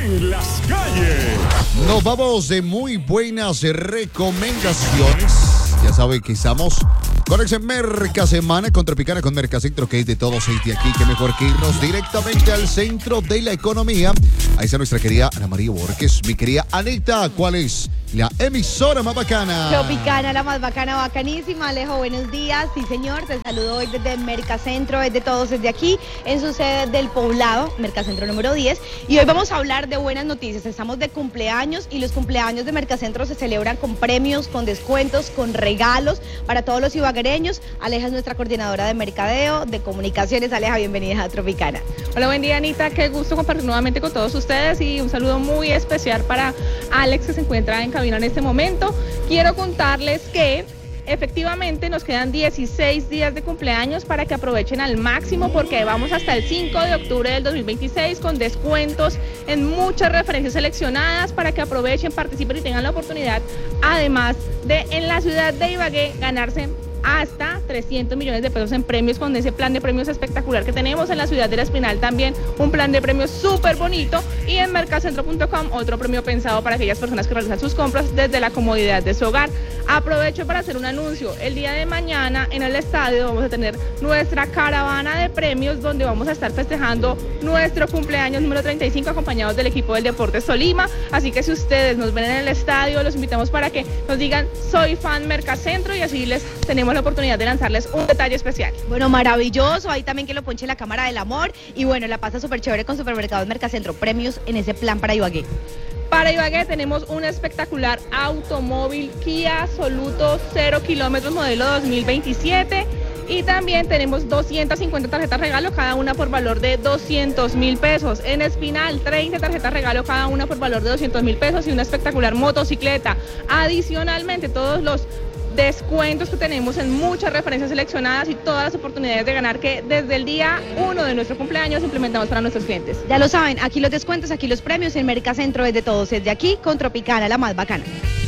en las calles. Nos vamos de muy buenas recomendaciones. Ya saben que estamos con el Mercasemana con Tropicana, con Mercacentro, que es de todos y de aquí. Que mejor que irnos directamente al centro de la economía. Ahí está nuestra querida Ana María Borges. Mi querida Anita, ¿cuál es la emisora más bacana? Tropicana, la más bacana, bacanísima. Alejo, buenos días. Sí, señor, te saludo hoy desde Mercacentro, es de todos desde aquí, en su sede del Poblado, Mercacentro número 10. Y hoy vamos a hablar de buenas noticias. Estamos de cumpleaños y los cumpleaños de Mercacentro se celebran con premios, con descuentos, con regalos para todos los ibaguereños. Aleja es nuestra coordinadora de mercadeo, de comunicaciones. Aleja, bienvenida a Tropicana. Hola, buen día, Anita. Qué gusto compartir nuevamente con todos ustedes y un saludo muy especial para Alex, que se encuentra en cabina en este momento. Quiero contarles que efectivamente nos quedan 16 días de cumpleaños para que aprovechen al máximo, porque vamos hasta el 5 de octubre del 2026 con descuentos en muchas referencias seleccionadas para que aprovechen, participen y tengan la oportunidad, además de en la ciudad de Ibagué, ganarse hasta 300 millones de pesos en premios con ese plan de premios espectacular que tenemos. En la ciudad de La Espinal también un plan de premios súper bonito, y en mercacentro.com otro premio pensado para aquellas personas que realizan sus compras desde la comodidad de su hogar. Aprovecho para hacer un anuncio. El día de mañana en el estadio vamos a tener nuestra caravana de premios, donde vamos a estar festejando nuestro cumpleaños número 35 acompañados del equipo del Deportes Tolima. Así que si ustedes nos ven en el estadio, los invitamos para que nos digan soy fan Mercacentro, y así les tenemos la oportunidad de lanzarles un detalle especial. Bueno, maravilloso. Ahí también que lo ponche la cámara del amor. Y bueno, la pasa súper chévere con Supermercados Mercacentro. Premios en ese plan para Ibagué. Para Ibagué tenemos un espectacular automóvil Kia Soluto 0 kilómetros modelo 2027. Y también tenemos 250 tarjetas regalo, cada una por valor de 200.000 pesos. En Espinal, 30 tarjetas regalo, cada una por valor de 200.000 pesos, y una espectacular motocicleta. Adicionalmente, todos los descuentos que tenemos en muchas referencias seleccionadas y todas las oportunidades de ganar que desde el día 1 de nuestro cumpleaños implementamos para nuestros clientes. Ya lo saben, aquí los descuentos, aquí los premios. En Mercacentro es de todos, es de aquí, con Tropicana, la más bacana.